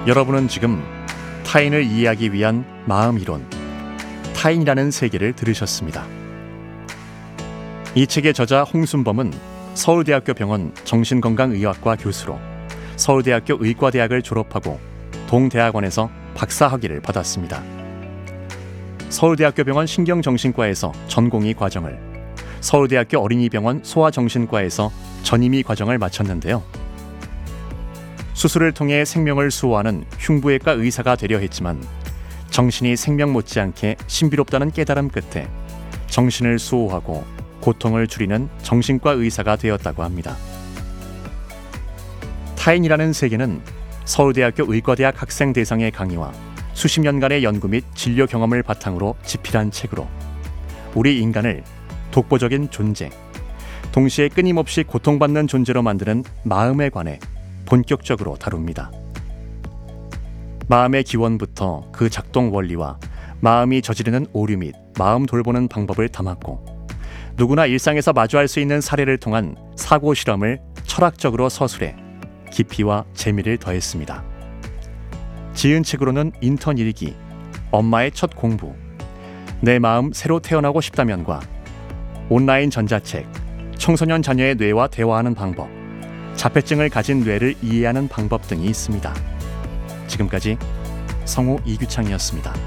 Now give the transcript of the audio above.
여러분은 지금 타인을 이해하기 위한 마음 이론, 타인이라는 세계를 들으셨습니다. 이 책의 저자 홍순범은 서울대학교 병원 정신건강의학과 교수로 서울대학교 의과대학을 졸업하고 동대학원에서 박사학위를 받았습니다. 서울대학교 병원 신경정신과에서 전공의 과정을, 서울대학교 어린이병원 소아정신과에서 전임의 과정을 마쳤는데요. 수술을 통해 생명을 수호하는 흉부외과 의사가 되려 했지만 정신이 생명 못지않게 신비롭다는 깨달음 끝에 정신을 수호하고 고통을 줄이는 정신과 의사가 되었다고 합니다. 타인이라는 세계는 서울대학교 의과대학 학생 대상의 강의와 수십 년간의 연구 및 진료 경험을 바탕으로 집필한 책으로 우리 인간을 독보적인 존재, 동시에 끊임없이 고통받는 존재로 만드는 마음에 관해 본격적으로 다룹니다. 마음의 기원부터 그 작동 원리와 마음이 저지르는 오류 및 마음 돌보는 방법을 담았고, 누구나 일상에서 마주할 수 있는 사례를 통한 사고 실험을 철학적으로 서술해 깊이와 재미를 더했습니다. 지은 책으로는 인턴 일기, 엄마의 첫 공부, 내 마음 새로 태어나고 싶다면과 온라인 전자책, 청소년 자녀의 뇌와 대화하는 방법, 자폐증을 가진 뇌를 이해하는 방법 등이 있습니다. 지금까지 성우 이규창이었습니다.